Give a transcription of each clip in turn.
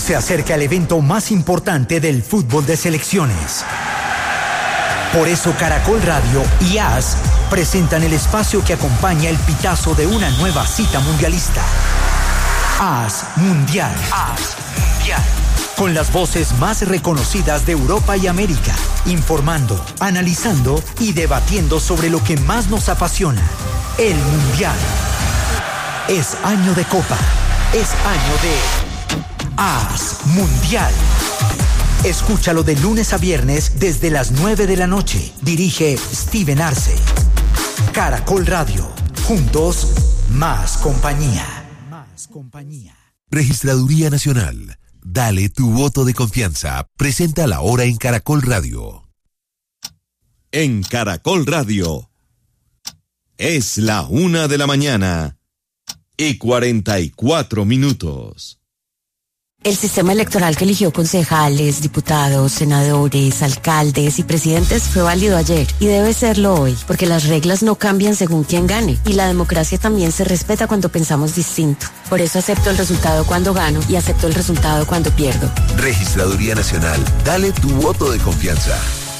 Se acerca el evento más importante del fútbol de selecciones. Por eso Caracol Radio y AS presentan el espacio que acompaña el pitazo de una nueva cita mundialista. AS Mundial. AS Mundial. Con las voces más reconocidas de Europa y América, informando, analizando y debatiendo sobre lo que más nos apasiona, el Mundial. Es año de Copa, es año de AS Mundial. Escúchalo de lunes a viernes desde las 9 de la noche. Dirige Steven Arce. Caracol Radio. Juntos, más compañía. Más compañía. Registraduría Nacional. Dale tu voto de confianza. Presenta la hora en Caracol Radio. En Caracol Radio. Es la 1:00 y 44 minutos. El sistema electoral que eligió concejales, diputados, senadores, alcaldes y presidentes fue válido ayer y debe serlo hoy, porque las reglas no cambian según quién gane y la democracia también se respeta cuando pensamos distinto. Por eso acepto el resultado cuando gano y acepto el resultado cuando pierdo. Registraduría Nacional. Dale tu voto de confianza.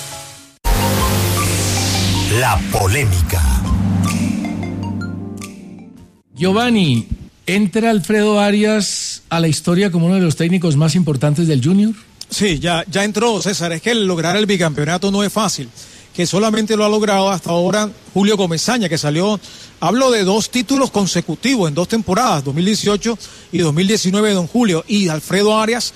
La polémica. Giovanni, ¿entra Alfredo Arias a la historia como uno de los técnicos más importantes del Junior? Sí, ya entró, César. Es que lograr el bicampeonato no es fácil, que solamente lo ha logrado hasta ahora Julio Comesaña, que salió, hablo de 2 títulos consecutivos en 2 temporadas, 2018 y 2019, don Julio, y Alfredo Arias,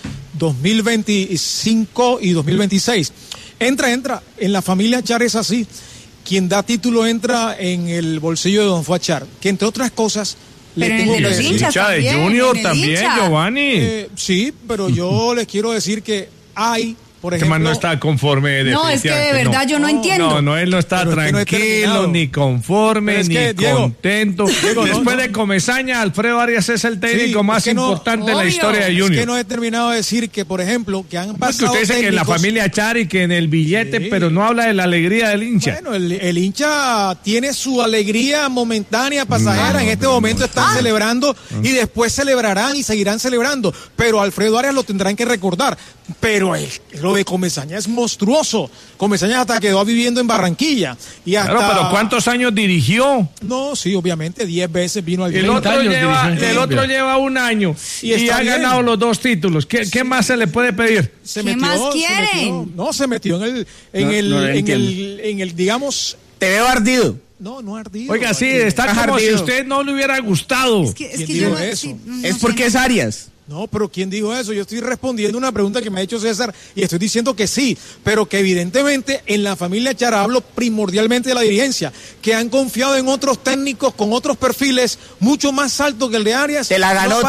2025 y 2026. Entra, en la familia Char es así. Quien da título entra en el bolsillo de don Fuachar, que entre otras cosas... Pero en el de los hinchas también, de Junior también, Giovanni. Sí, pero yo les quiero decir que hay, por ejemplo... Este man no está conforme. No, es que de verdad yo no entiendo. No, él no está tranquilo, ni conforme, ni contento. Diego, después de Comesaña, Alfredo Arias es el técnico más importante de la historia de Junior. Es que no he terminado de decir que, por ejemplo, que han pasado usted dice que en la familia Chari, que en el billete, pero no habla de la alegría del hincha. Bueno, el hincha tiene su alegría momentánea, pasajera. En este momento están celebrando y después celebrarán y seguirán celebrando. Pero Alfredo Arias lo tendrán que recordar. Pero lo de Comesaña es monstruoso. Comesaña hasta quedó viviendo en Barranquilla. Y hasta... Claro, pero ¿cuántos años dirigió? No, sí, obviamente, 10 veces vino al... El otro lleva 1 año y ha ganado los 2 títulos. ¿Qué más se le puede pedir? ¿Qué más quieren? Se metió en el, digamos... Te veo ardido. No ardido. Oiga, sí, está como ardido. Si usted no le hubiera gustado. Es que yo no, es porque es Arias. No, pero ¿quién dijo eso? Yo estoy respondiendo una pregunta que me ha hecho César y estoy diciendo que sí, pero que evidentemente en la familia Chara, hablo primordialmente de la dirigencia, que han confiado en otros técnicos con otros perfiles mucho más altos que el de Arias. Te la ganó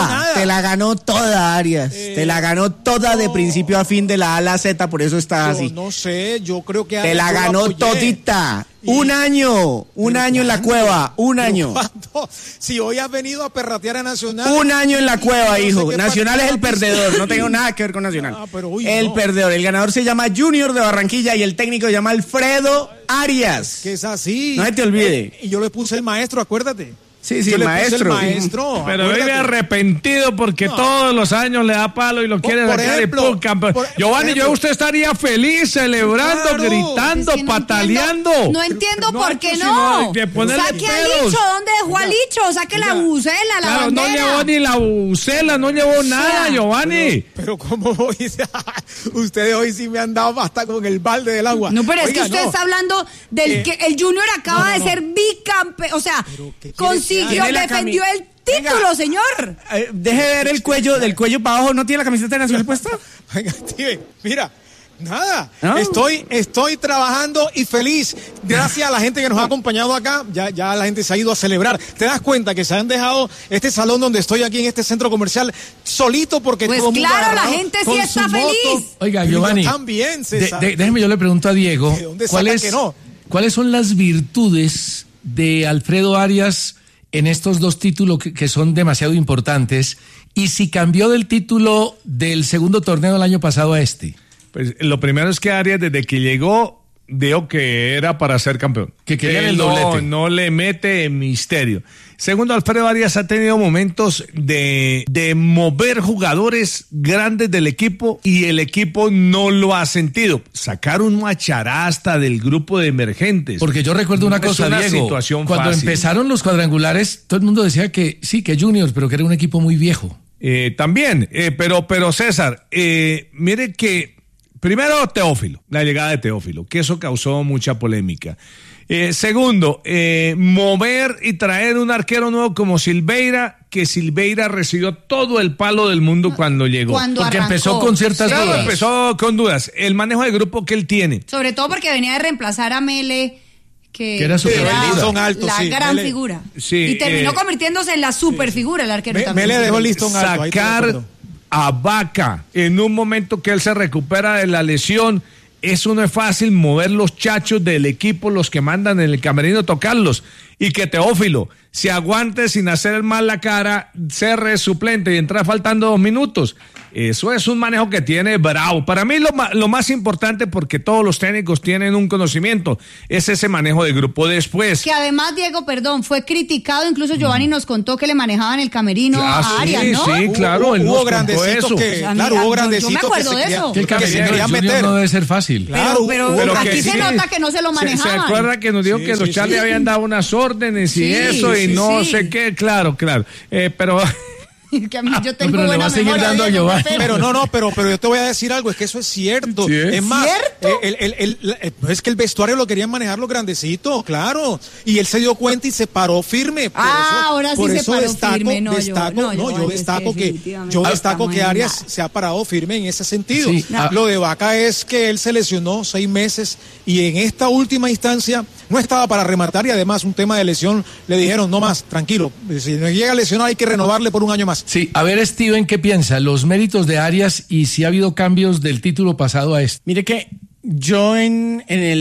toda, Arias. Te la ganó toda de principio a fin de la A a la Z, por eso está así. No sé, yo creo que... Te la ganó todita. Un año en la cueva, 1 año. ¿Cuándo? Si hoy has venido a perratear a Nacional. 1 año en la cueva, hijo. Nacional es el perdedor, no tengo nada que ver con Nacional. Perdedor, el ganador se llama Junior de Barranquilla y el técnico se llama Alfredo Arias. Que es así. No se te olvide. Y yo le puse el maestro, acuérdate. Sí, el maestro. Pero vive arrepentido porque todos los años le da palo y lo quiere sacar de campeón. Giovanni, usted estaría feliz, celebrando, gritando, pataleando. No entiendo por qué no. Saque a Licho, ¿dónde dejó a Licho? Saque la bucela, la bandera. No llevó ni la bucela, no llevó nada, Giovanni. Pero ¿cómo voy? Ustedes hoy sí me han dado hasta con el balde del agua. No, pero es que usted está hablando del que el Junior acaba de ser bicampeón, o sea, defendió el título, señor. Deje ver el cuello, del cuello para abajo, ¿no tiene la camiseta nacional puesta? Venga, Steven, mira, nada, ¿no? Estoy trabajando y feliz, gracias a la gente que nos ha acompañado acá, ya la gente se ha ido a celebrar. ¿Te das cuenta que se han dejado este salón donde estoy aquí en este centro comercial solito porque pues todo el mundo claro, la gente sí está feliz. Oiga, Giovanni, también, déjeme yo le pregunto a Diego, ¿cuáles son las virtudes de Alfredo Arias en estos 2 títulos que son demasiado importantes, y si cambió del título del segundo torneo del año pasado a este? Pues lo primero es que Arias, desde que llegó, dijo que era para ser campeón. Que querían el doblete. No le mete misterio. Segundo, Alfredo Arias ha tenido momentos de mover jugadores grandes del equipo y el equipo no lo ha sentido. Sacaron a Charasta del grupo de emergentes. Porque yo recuerdo una cosa, Diego, cuando empezaron los cuadrangulares, todo el mundo decía que sí, que Juniors, pero que era un equipo muy viejo. También, pero César, mire que primero Teófilo, la llegada de Teófilo, que eso causó mucha polémica. Segundo, mover y traer un arquero nuevo como Silveira, que Silveira recibió todo el palo del mundo cuando llegó. Porque empezó con ciertas dudas. Claro, empezó con dudas. El manejo de grupo que él tiene. Sobre todo porque venía de reemplazar a Mele, que era alto, la gran figura. Sí, y terminó convirtiéndose en la super figura el arquero también. Mele dejó el listón alto. Sacar a Vaca en un momento que él se recupera de la lesión. Eso no es fácil, mover los chachos del equipo, los que mandan en el camerino, tocarlos. Y que Teófilo se aguante sin hacer mal la cara, ser suplente y entrar faltando 2 minutos. Eso es un manejo que tiene bravo. Para mí lo más importante, porque todos los técnicos tienen un conocimiento, es ese manejo de grupo. Después... Que además, Diego, fue criticado, incluso Giovanni nos contó que le manejaban el camerino a Arias, ¿no? Sí, claro, hubo grandecitos que... Claro, hubo grandecitos yo me acuerdo de eso. Que el camerino meter. No debe ser fácil. Claro, pero aquí se nota que no se lo manejaban. ¿Se acuerda que nos dijo que los Charlie habían dado unas órdenes y eso y no sé qué? Claro. Pero... que a mí yo tengo pero buena le va a seguir memoria, dando a Giovanni. Pero yo te voy a decir algo, es que eso es cierto. ¿Sí? Es más, ¿Cierto? es que el vestuario lo querían manejar los grandecitos, claro. Y él se dio cuenta y se paró firme. Ahora sí se paró firme. Yo destaco que Arias se ha parado firme en ese sentido. Sí. Lo de Vaca es que él se lesionó 6 meses y en esta última instancia no estaba para rematar y además un tema de lesión le dijeron, no más, tranquilo, si no llega a lesionar hay que renovarle por un año más. Sí, a ver, Steven, ¿qué piensa? Los méritos de Arias y si ha habido cambios del título pasado a este. Mire que yo en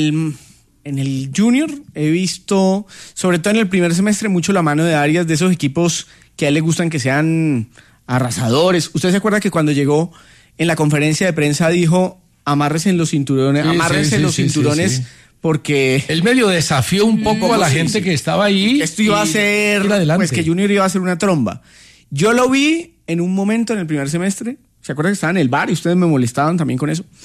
el Junior he visto, sobre todo en el primer semestre, mucho la mano de Arias, de esos equipos que a él le gustan que sean arrasadores. ¿Usted se acuerda que cuando llegó en la conferencia de prensa dijo, amárrense en los cinturones, Sí. Porque él medio desafió un poco a la gente que estaba ahí. Esto iba a ser, pues que Junior iba a ser una tromba. Yo lo vi en un momento en el primer semestre. ¿Se acuerdan que estaba en el bar y ustedes me molestaban también con eso?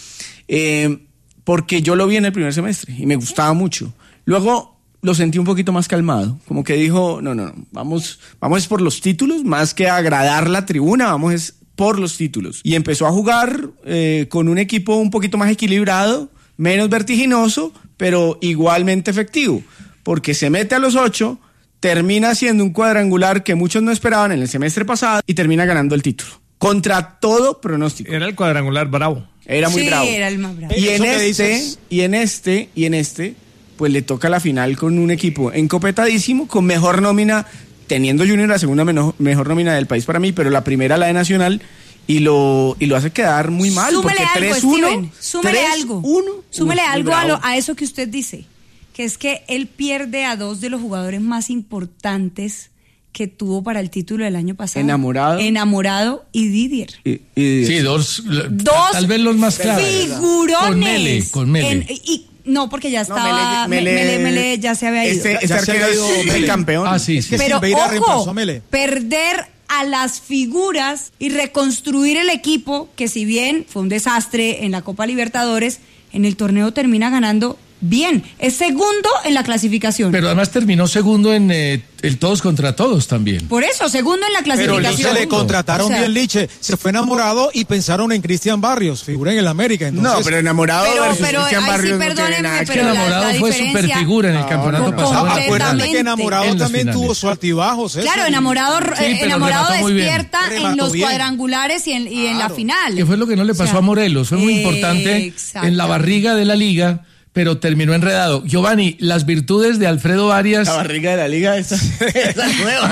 Porque yo lo vi en el primer semestre y me gustaba mucho. Luego lo sentí un poquito más calmado, como que dijo, no, vamos por los títulos, más que agradar la tribuna, vamos por los títulos. Y empezó a jugar con un equipo un poquito más equilibrado, menos vertiginoso, pero igualmente efectivo, porque se mete a los 8, termina haciendo un cuadrangular que muchos no esperaban en el semestre pasado y termina ganando el título. Contra todo pronóstico. Era el cuadrangular bravo. Era muy bravo. Sí, era el más bravo. Y en este, pues le toca la final con un equipo encopetadísimo, con mejor nómina, teniendo Junior la segunda mejor nómina del país para mí, pero la primera la de Nacional, y lo hace quedar muy mal. Súmele porque algo, 3-1, Steven, súmele algo a eso que usted dice, que es que él pierde a 2 de los jugadores más importantes que tuvo para el título del año pasado. Enamorado y Didier. Sí, dos tal vez los más claros. Figurones. Con Mele. No, porque ya estaba. Mele ya se había ido. Este arquero es el campeón. Sí. Pero ojo, perder a las figuras y reconstruir el equipo, que si bien fue un desastre en la Copa Libertadores, en el torneo termina ganando bien. Es segundo en la clasificación. Pero además terminó segundo en el todos contra todos también. Por eso, segundo en la clasificación. Pero Liche le contrataron bien Liche. Se fue Enamorado y pensaron en Cristian Barrios, figura en el América. Entonces... No, pero Enamorado versus Cristian Barrios no tiene nada que ver. Enamorado fue super figura en el campeonato pasado. Acuérdate que Enamorado también tuvo su altibajos. Claro, Enamorado despierta en los cuadrangulares y en la final. Que fue lo que no le pasó a Morelos. Fue muy importante en la barriga de la liga, pero terminó enredado. Giovanni, las virtudes de Alfredo Arias... La barriga de la liga, esa nueva.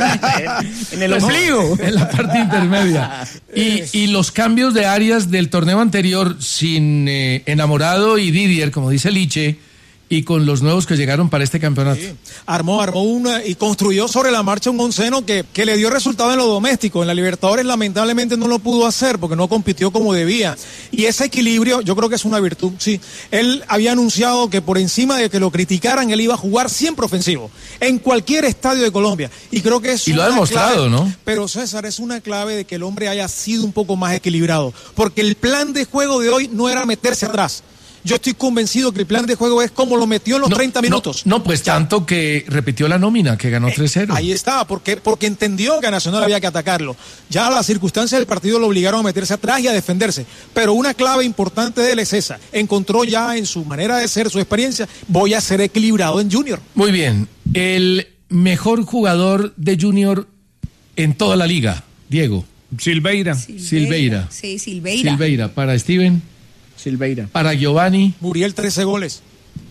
En el ombligo. En la parte intermedia. Y los cambios de Arias del torneo anterior sin Enamorado y Didier, como dice Liche, y con los nuevos que llegaron para este campeonato. Sí. Armó una y construyó sobre la marcha un onceno que le dio resultado en lo doméstico. En la Libertadores lamentablemente no lo pudo hacer porque no compitió como debía. Y ese equilibrio yo creo que es una virtud, sí. Él había anunciado que por encima de que lo criticaran, él iba a jugar siempre ofensivo, en cualquier estadio de Colombia. Y creo que es y lo ha demostrado, clave, ¿no? Pero César, es una clave de que el hombre haya sido un poco más equilibrado. Porque el plan de juego de hoy no era meterse atrás. Yo estoy convencido que el plan de juego es como lo metió en los 30 minutos. No, pues tanto que repitió la nómina, que ganó 3-0. Ahí está, porque entendió que a Nacional había que atacarlo. Ya las circunstancias del partido lo obligaron a meterse atrás y a defenderse. Pero una clave importante de él es esa. Encontró ya en su manera de ser, su experiencia, voy a ser equilibrado en Junior. Muy bien. El mejor jugador de Junior en toda la liga, Diego. Silveira. Sí, Silveira. Para Steven. Silveira. Para Giovanni. Muriel 13 goles.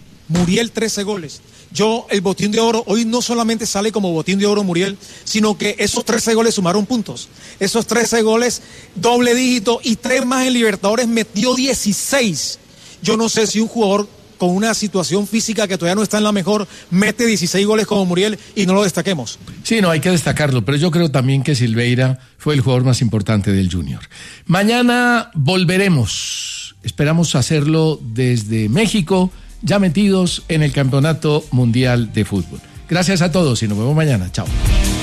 El botín de oro, hoy no solamente sale como botín de oro Muriel, sino que esos 13 goles sumaron puntos. Esos 13 goles, doble dígito y 3 más en Libertadores, metió 16. Yo no sé si un jugador con una situación física que todavía no está en la mejor, mete 16 goles como Muriel y no lo destaquemos. Sí, no, hay que destacarlo, pero yo creo también que Silveira fue el jugador más importante del Junior. Mañana volveremos, esperamos hacerlo desde México, ya metidos en el Campeonato Mundial de Fútbol. Gracias a todos y nos vemos mañana. Chao.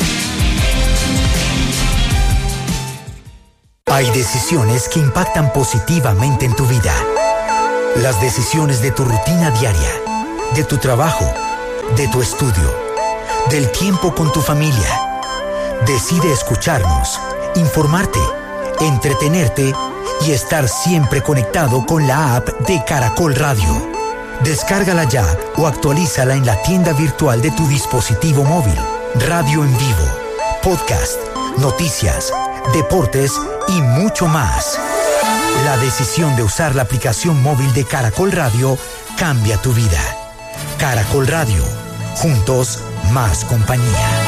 Hay decisiones que impactan positivamente en tu vida. Las decisiones de tu rutina diaria, de tu trabajo, de tu estudio, del tiempo con tu familia. Decide escucharnos, informarte, entretenerte y estar siempre conectado con la app de Caracol Radio. Descárgala ya o actualízala en la tienda virtual de tu dispositivo móvil. Radio en vivo, podcast, noticias, deportes y mucho más. La decisión de usar la aplicación móvil de Caracol Radio cambia tu vida. Caracol Radio. Juntos, más compañía.